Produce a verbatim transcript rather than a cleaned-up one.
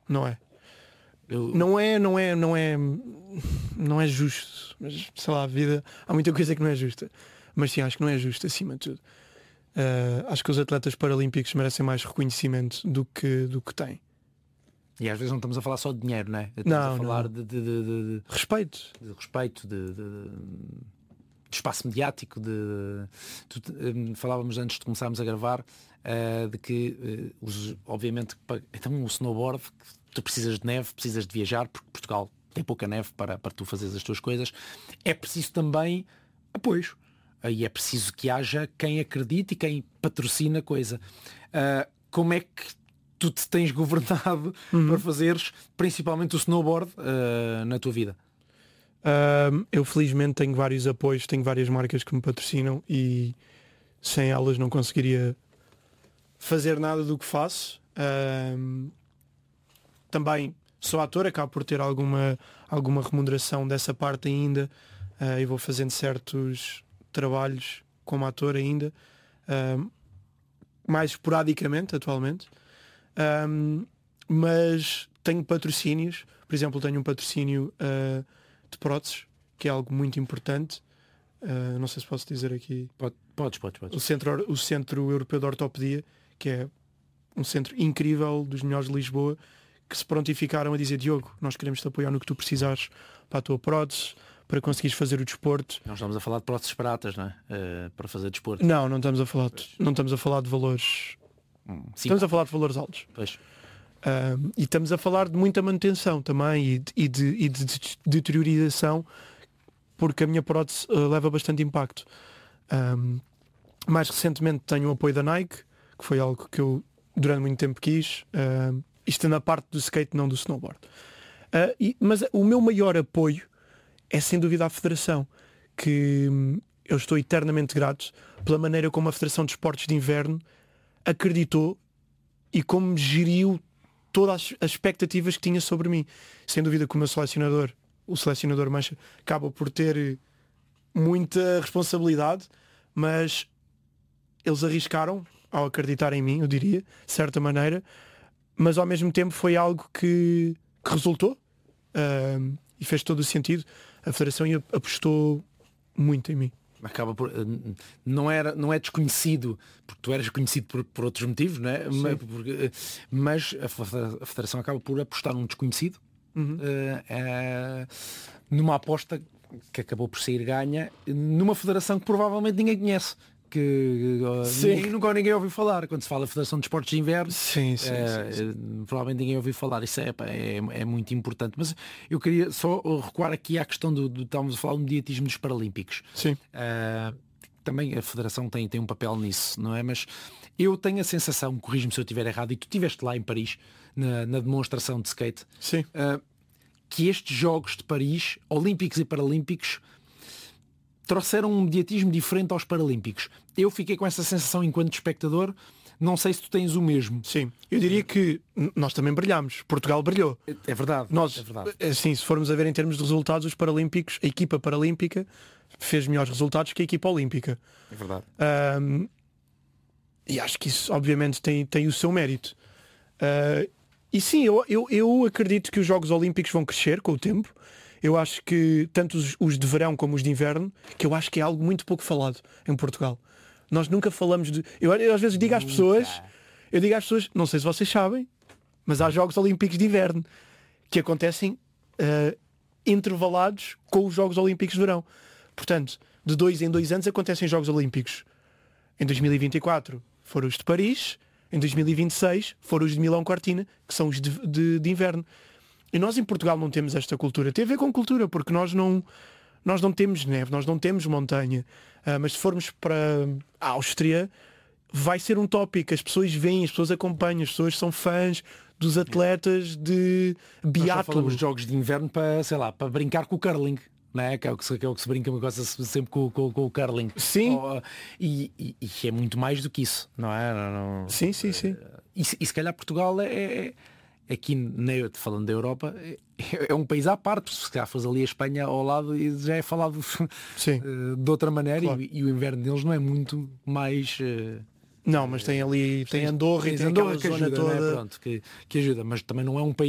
Não é. Eu... Não é, não é, não é, não é justo. Mas sei lá, a vida, há muita coisa que não é justa. Mas sim, acho que não é justo acima de tudo. Uh, acho que os atletas paralímpicos merecem mais reconhecimento do que, do que têm. E às vezes não estamos a falar só de dinheiro, não é? Estamos não, a falar não. De, de, de, de respeito, de respeito, de, de, de espaço mediático. De, tu, um, falávamos antes de começarmos a gravar uh, de que, uh, os, obviamente, então o snowboard, tu precisas de neve, precisas de viajar, porque Portugal tem pouca neve para, para tu fazeres as tuas coisas. É preciso também apoios. E é preciso que haja quem acredite e quem patrocina a coisa. Uh, como é que tu te tens governado uhum. para fazeres principalmente o snowboard uh, na tua vida? Uh, eu felizmente tenho vários apoios, tenho várias marcas que me patrocinam e sem elas não conseguiria fazer nada do que faço. Uh, também sou ator, acabo por ter alguma, alguma remuneração dessa parte ainda uh, e vou fazendo certos trabalhos como ator ainda, um, mais esporadicamente atualmente, um, mas tenho patrocínios. Por exemplo, tenho um patrocínio uh, de próteses, que é algo muito importante. Uh, não sei se posso dizer aqui. Podes, podes, podes. O Centro, o Centro Europeu de Ortopedia, que é um centro incrível, dos melhores de Lisboa, que se prontificaram a dizer: Diogo, nós queremos te apoiar no que tu precisares para a tua prótese, para conseguires fazer o desporto. Não estamos a falar de próteses baratas, não é? Uh, para fazer desporto. Não, não estamos a falar de, não estamos a falar de valores. Hum, estamos a falar de valores altos. Pois. Um, e estamos a falar de muita manutenção também e de, e de, e de, de deteriorização, porque a minha prótese uh, leva bastante impacto. Um, mais recentemente tenho o apoio da Nike, que foi algo que eu durante muito tempo quis. Uh, isto na parte do skate, não do snowboard. Uh, e, mas o meu maior apoio é sem dúvida a Federação, que hum, eu estou eternamente grato pela maneira como a Federação de Esportes de Inverno acreditou e como geriu todas as expectativas que tinha sobre mim. Sem dúvida que o meu selecionador, o selecionador Mancha, acaba por ter muita responsabilidade, mas eles arriscaram ao acreditar em mim, eu diria, de certa maneira, mas ao mesmo tempo foi algo que, que resultou uh, e fez todo o sentido. A Federação apostou muito em mim. Acaba por não era não é desconhecido porque tu eras conhecido por, por outros motivos, não é? Mas, porque, mas a Federação acaba por apostar num desconhecido uhum. uh, uh, numa aposta que acabou por sair ganha numa federação que provavelmente ninguém conhece, que uh, ninguém, nunca ninguém ouviu falar. Quando se fala Federação de Esportes de Inverno, sim, sim, uh, sim, sim. provavelmente ninguém ouviu falar. Isso é, é, é muito importante. Mas eu queria só recuar aqui à questão do, do estávamos a falar do mediatismo dos Paralímpicos. Sim. Uh, também a Federação tem, tem um papel nisso, não é? Mas eu tenho a sensação, corrijo-me se eu estiver errado, e tu estiveste lá em Paris na, na demonstração de skate, sim. Uh, que estes Jogos de Paris, Olímpicos e Paralímpicos, trouxeram um mediatismo diferente aos Paralímpicos. Eu fiquei com essa sensação enquanto espectador. Não sei se tu tens o mesmo. Sim, eu diria que nós também brilhámos. Portugal brilhou. É verdade. Nós, é verdade. Assim, se formos a ver em termos de resultados, os Paralímpicos, a equipa paralímpica fez melhores resultados que a equipa olímpica. É verdade. Um, e acho que isso, obviamente, tem, tem o seu mérito. Uh, e sim, eu, eu, eu acredito que os Jogos Olímpicos vão crescer com o tempo. Eu acho que tanto os, os de verão como os de inverno, que eu acho que é algo muito pouco falado em Portugal. Nós nunca falamos de... Eu, eu às vezes digo às pessoas, eu digo às pessoas, não sei se vocês sabem, mas há Jogos Olímpicos de Inverno que acontecem uh, intervalados com os Jogos Olímpicos de Verão. Portanto, de dois em dois anos acontecem Jogos Olímpicos. Em dois mil e vinte e quatro foram os de Paris, em dois mil e vinte e seis foram os de Milão-Cortina, que são os de, de, de inverno. E nós em Portugal não temos esta cultura. Tem a ver com cultura, porque nós não, nós não temos neve, nós não temos montanha. Uh, mas se formos para a Áustria, vai ser um tópico. As pessoas veem, as pessoas acompanham, as pessoas são fãs dos atletas de biatlo. Falamos de jogos de inverno para, sei lá, para brincar com o curling. Não é? Que, é o que se, que é o que se brinca sempre com, com, com o curling. Sim. Oh, e, e, e é muito mais do que isso, não é? Não, não, sim, sim, sim. E, e se calhar Portugal é, é aqui, falando da Europa, é, é um país à parte. Se calhar faz ali a Espanha ao lado e já é falado sim. de outra maneira, claro. e, e o inverno deles não é muito mais... Não, mas tem ali, tem Andorra e tem Andorra aquela que zona ajuda, toda. né? Pronto, que, que ajuda, mas também não é um país